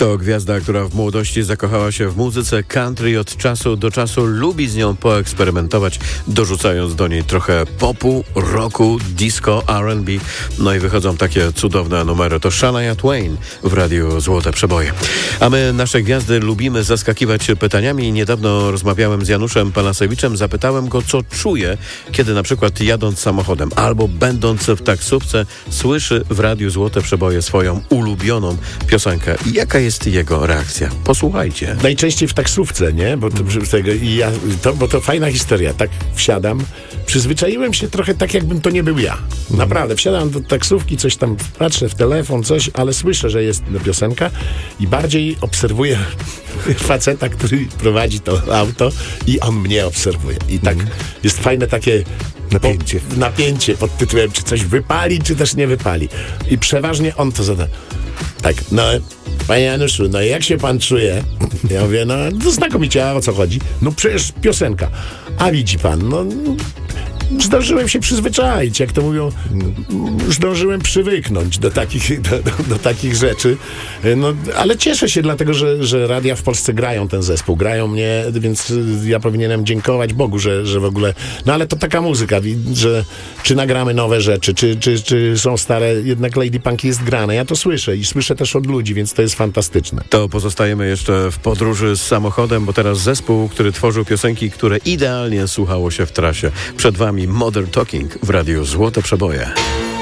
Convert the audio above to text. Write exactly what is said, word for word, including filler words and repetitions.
To gwiazda, która w młodości zakochała się w muzyce country i od czasu do czasu lubi z nią poeksperymentować, dorzucając do niej trochę popu, rocku, disco, R and B. No i wychodzą takie cudowne numery. To Shania Twain w Radiu Złote Przeboje. A my nasze gwiazdy lubimy zaskakiwać pytaniami. Niedawno rozmawiałem z Januszem Palasewiczem. Zapytałem go, co czuje, kiedy na przykład jadąc samochodem albo będąc w taksówce słyszy w Radiu Złote Przeboje swoją ulubioną piosenkę. I jaka jest jego reakcja? Posłuchajcie. Najczęściej w taksówce, nie? Bo to, tego, i ja, to, bo to fajna historia. Tak wsiadam. Przyzwyczaiłem się trochę tak, jakbym to nie był ja. Naprawdę. Wsiadam do taksówki, coś tam patrzę w telefon, coś, ale słyszę, że jest piosenka i bardziej obserwuję faceta, który prowadzi to auto i on mnie obserwuje. I tak mm. jest fajne takie napięcie. Po, napięcie pod tytułem, czy coś wypali, czy też nie wypali. I przeważnie on to zada. Tak, no, panie Januszu, no jak się pan czuje? Ja mówię, no, to znakomicie, a o co chodzi? No przecież piosenka. A widzi pan, no, zdążyłem się przyzwyczaić, jak to mówią, zdążyłem przywyknąć do takich, do, do, do takich rzeczy. No, ale cieszę się, dlatego, że, że radia w Polsce grają ten zespół, grają mnie, więc ja powinienem dziękować Bogu, że, że w ogóle, no ale to taka muzyka, że czy nagramy nowe rzeczy, czy, czy, czy są stare, jednak Lady Punk jest grane, ja to słyszę i słyszę też od ludzi, więc to jest fantastyczne. To pozostajemy jeszcze w podróży z samochodem, bo teraz zespół, który tworzył piosenki, które idealnie słuchało się w trasie. Przed wami Modern Talking w Radiu Złote Przeboje.